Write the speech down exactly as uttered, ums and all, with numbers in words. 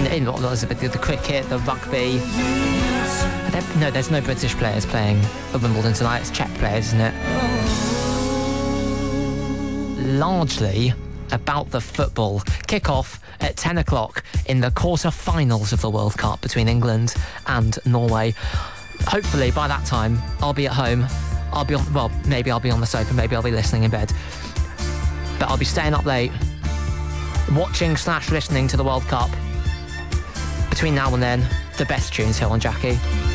In, in what was it, the, the cricket, the rugby. No, there's no British players playing at Wimbledon tonight. It's Czech players, isn't it? Largely about the football. Kick-off at ten o'clock in the quarter-finals of the World Cup between England and Norway. Hopefully, by that time, I'll be at home. I'll be on, well, maybe I'll be on the sofa, maybe I'll be listening in bed. But I'll be staying up late, watching slash listening to the World Cup. Between now and then, the best tunes here on Jackie.